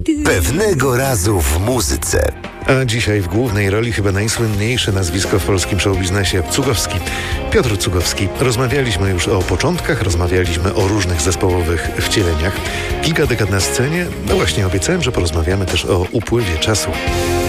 Pewnego razu w muzyce. A dzisiaj w głównej roli chyba najsłynniejsze nazwisko w polskim showbiznesie, Cugowski. Piotr Cugowski. Rozmawialiśmy już o początkach, rozmawialiśmy o różnych zespołowych wcieleniach. Kilka dekad na scenie, no właśnie obiecałem, że porozmawiamy też o upływie czasu.